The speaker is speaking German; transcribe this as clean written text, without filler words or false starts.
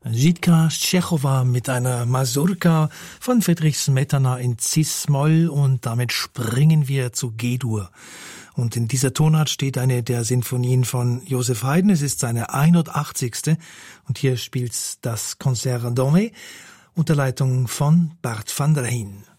Jitka Tschechowa mit einer Mazurka von Friedrich Smetana in Cis-Moll, und damit springen wir zu G-Dur. Und in dieser Tonart steht eine der Sinfonien von Joseph Haydn. Es ist seine 81. Und hier spielt das Concert Dormé unter Leitung von Bart van der Heijn.